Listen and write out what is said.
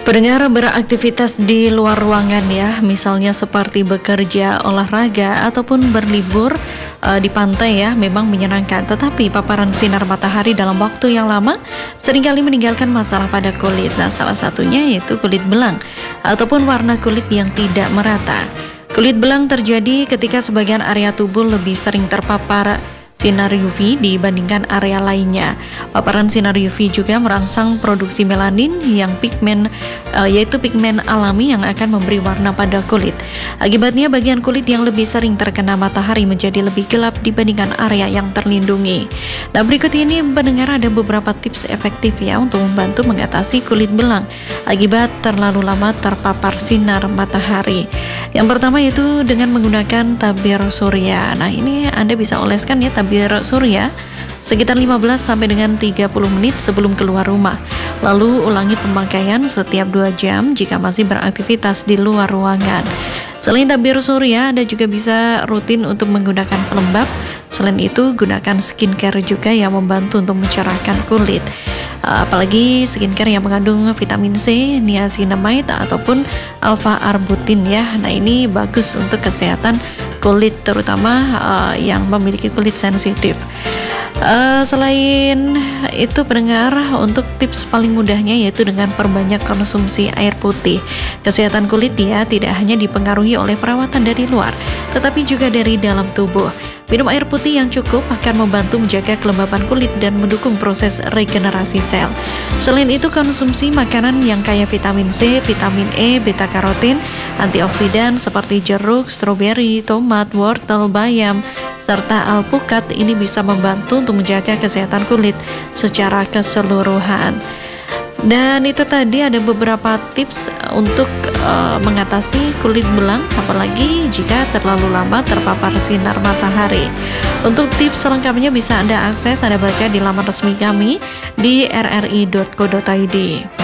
Pendengar beraktivitas di luar ruangan ya, misalnya seperti bekerja, olahraga, ataupun berlibur di pantai ya, memang menyenangkan. Tetapi paparan sinar matahari dalam waktu yang lama seringkali meninggalkan masalah pada kulit. Nah, salah satunya yaitu kulit belang ataupun warna kulit yang tidak merata. Kulit belang terjadi ketika sebagian area tubuh lebih sering terpapar sinar UV dibandingkan area lainnya. Paparan sinar UV juga merangsang produksi melanin yang yaitu pigmen alami yang akan memberi warna pada kulit. Akibatnya bagian kulit yang lebih sering terkena matahari menjadi lebih gelap dibandingkan area yang terlindungi. Nah, berikut ini pendengar ada beberapa tips efektif ya untuk membantu mengatasi kulit belang akibat terlalu lama terpapar sinar matahari. Yang pertama yaitu dengan menggunakan tabir surya. Nah, ini Anda bisa oleskan ya tabir surya sekitar 15 sampai dengan 30 menit sebelum keluar rumah. Lalu ulangi pemakaian setiap 2 jam jika masih beraktivitas di luar ruangan. Selain tabir surya, Anda juga bisa rutin untuk menggunakan pelembab. Selain itu, gunakan skincare juga yang membantu untuk mencerahkan kulit. Apalagi skincare yang mengandung vitamin C, niacinamide ataupun alpha-arbutin ya. Nah, ini bagus untuk kesehatan kulit, terutama yang memiliki kulit sensitif. Selain itu pendengar, untuk tips paling mudahnya yaitu dengan perbanyak konsumsi air putih. Kesehatan kulit ya tidak hanya dipengaruhi oleh perawatan dari luar, tetapi juga dari dalam tubuh. Minum air putih yang cukup akan membantu menjaga kelembapan kulit dan mendukung proses regenerasi sel. Selain itu, konsumsi makanan yang kaya vitamin C, vitamin E, beta-karotin, antioksidan seperti jeruk, stroberi, tomat, wortel, bayam, serta alpukat ini bisa membantu untuk menjaga kesehatan kulit secara keseluruhan. Dan itu tadi ada beberapa tips untuk mengatasi kulit belang, apalagi jika terlalu lama terpapar sinar matahari. Untuk tips selengkapnya bisa Anda akses, Anda baca di laman resmi kami di rri.co.id.